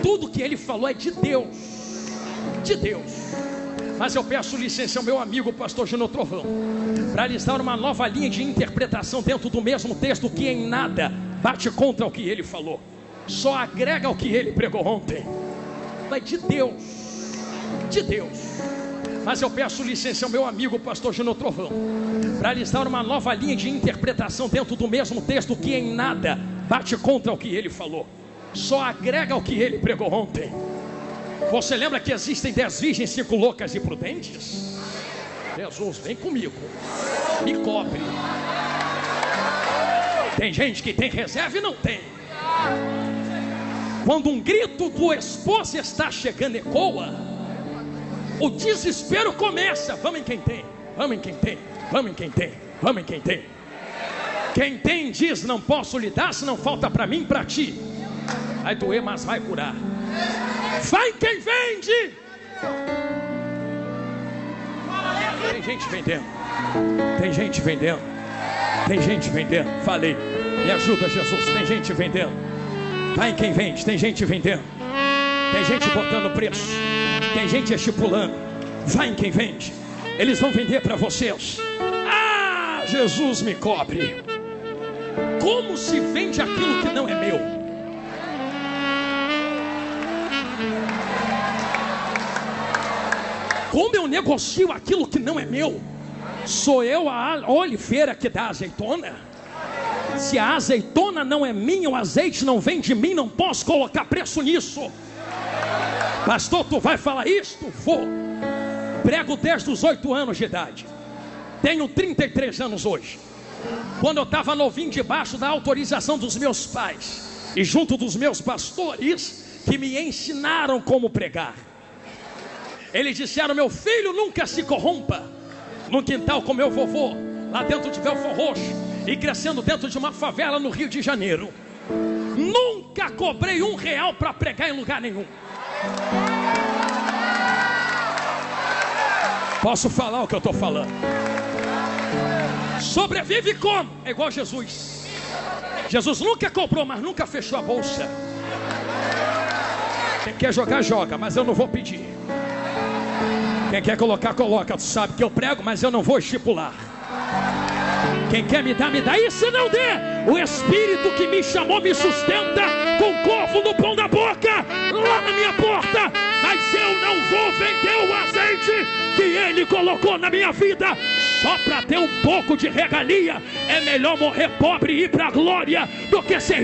Tudo que ele falou é de Deus. De Deus. Mas eu peço licença ao meu amigo pastor Júnior Trovão para lhes dar uma nova linha de interpretação dentro do mesmo texto, que em nada bate contra o que ele falou, só agrega o que ele pregou ontem. É de Deus. De Deus. Mas eu peço licença ao meu amigo pastor Júnior Trovão para lhes dar uma nova linha de interpretação dentro do mesmo texto, que em nada bate contra o que ele falou, só agrega o que ele pregou ontem. Você lembra que existem 10 virgens, 5 loucas e prudentes? Jesus, vem comigo, me cobre. Tem gente que tem reserva e não tem. Quando um grito do esposo está chegando ecoa, o desespero começa. Vamos em quem tem, vamos em quem tem, vamos em quem tem, vamos em quem tem. Quem tem diz: não posso lhe dar, se não falta para mim, para ti. Vai doer, mas vai curar. Vai quem vende. Tem gente vendendo. Tem gente vendendo. Tem gente vendendo. Falei, me ajuda, Jesus. Tem gente vendendo. Vai quem vende. Tem gente vendendo. Tem gente botando preço. Tem gente estipulando. Vai em quem vende. Eles vão vender para vocês. Ah, Jesus me cobre. Como se vende aquilo que não é meu? Como eu negocio aquilo que não é meu? Sou eu a oliveira que dá azeitona? Se a azeitona não é minha, o azeite não vem de mim, não posso colocar preço nisso. Pastor, tu vai falar isto? Vou. Prego desde os 8 anos de idade. Tenho 33 anos hoje. Quando eu estava novinho, debaixo da autorização dos meus pais e junto dos meus pastores, que me ensinaram como pregar, eles disseram: meu filho, nunca se corrompa. No quintal com meu vovô, lá dentro de Belfort Roxo, e crescendo dentro de uma favela no Rio de Janeiro, nunca cobrei R$1 para pregar em lugar nenhum. Posso falar o que eu estou falando? Sobrevive como? É igual Jesus. Jesus nunca cobrou, mas nunca fechou a bolsa. Quem quer jogar, joga, mas eu não vou pedir. Quem quer colocar, coloca. Tu sabe que eu prego, mas eu não vou estipular. Quem quer me dar, me dá. E se não der, o Espírito que me chamou me sustenta com corvo no pão da boca, lá na minha porta. Mas eu não vou vender o azeite que Ele colocou na minha vida só para ter um pouco de regalia. É melhor morrer pobre e ir para a glória do que ser